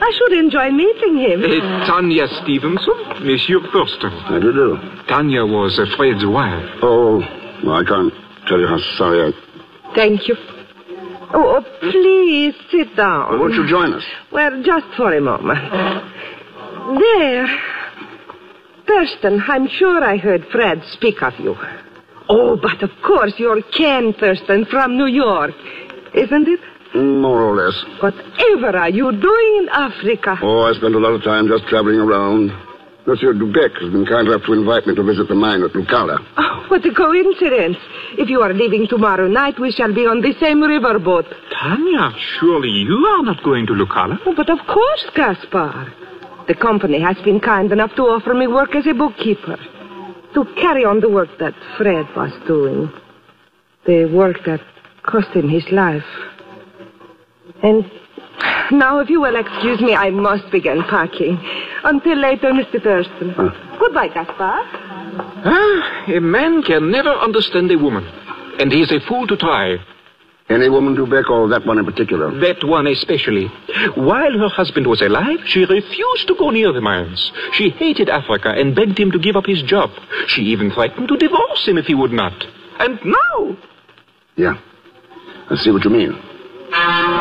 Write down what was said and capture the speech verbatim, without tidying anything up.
I should enjoy meeting him. Uh, Tanya Stevenson, Monsieur Thurston. How do you do? Tanya was uh, Fred's wife. Oh, well, I can't tell you how sorry I... Thank you. Oh, oh, please sit down. Well, won't you join us? Well, just for a moment. There. Thurston, I'm sure I heard Fred speak of you. Oh, but of course you're Ken Thurston from New York, isn't it? More or less. Whatever are you doing in Africa? Oh, I spend a lot of time just traveling around. Monsieur Dubec has been kind enough to invite me to visit the mine at Lucala. Oh, what a coincidence. If you are leaving tomorrow night, we shall be on the same riverboat. Tanya, surely you are not going to Lucala? Oh, but of course, Gaspar. The company has been kind enough to offer me work as a bookkeeper. To carry on the work that Fred was doing. The work that cost him his life. And now, if you will excuse me, I must begin packing. Until later, Mister Thurston. Huh? Goodbye, Gaspar. Ah, a man can never understand a woman. And he is a fool to try. Any woman, Dubec, or that one in particular? That one especially. While her husband was alive, she refused to go near the mines. She hated Africa and begged him to give up his job. She even threatened to divorce him if he would not. And now... Yeah, I see what you mean.